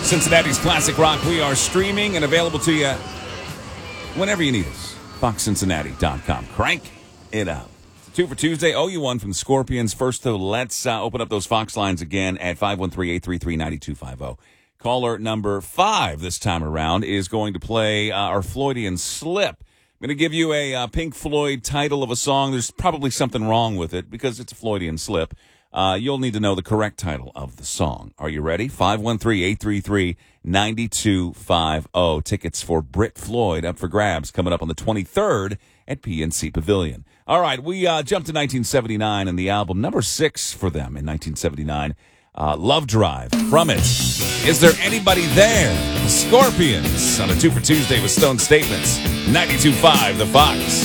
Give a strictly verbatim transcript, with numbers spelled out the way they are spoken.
Cincinnati's classic rock. We are streaming and available to you whenever you need us. fox cincinnati dot com. Crank it up. It's a two for Tuesday. Oh, you won from the Scorpions. First, though, let's uh, open up those Fox lines again at five one three, eight three three, nine two five zero. Caller number five this time around is going to play uh, our Floydian Slip. I'm going to give you a uh, Pink Floyd title of a song. There's probably something wrong with it because it's a Floydian Slip. Uh, you'll need to know the correct title of the song. Are you ready? five one three, eight three three, nine two five zero. Tickets for Brit Floyd up for grabs coming up on the twenty-third at P N C Pavilion. All right, we uh, jumped to nineteen seventy-nine and the album number six for them in nineteen seventy-nine, uh, Love Drive. From it, Is There Anybody There? The Scorpions on a two for Tuesday with Stone Statements. ninety-two point five The Fox.